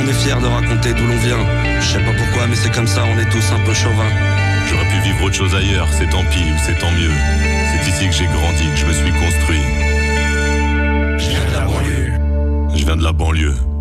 On est fiers de raconter d'où l'on vient. Je sais pas pourquoi, mais c'est comme ça, on est tous un peu chauvins. J'aurais pu vivre autre chose ailleurs, c'est tant pis ou c'est tant mieux. C'est ici que j'ai grandi, que je me suis construit. Je viens de la banlieue. Je viens de la banlieue.